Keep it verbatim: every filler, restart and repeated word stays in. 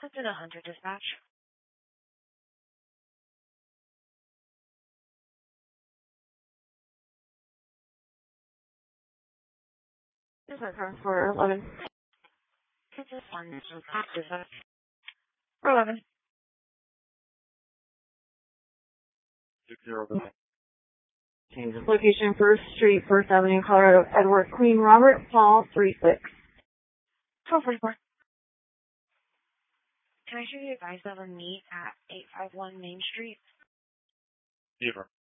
Hudson one hundred dispatch. This is her for eleven. Hudson one dispatch. For eleven. six zero nine. Change of location, First Street, First Avenue, Colorado. Edward Queen Robert Paul three six. twelve forty-four. Can I show you advise of a meet at eight five one Main Street? Fever.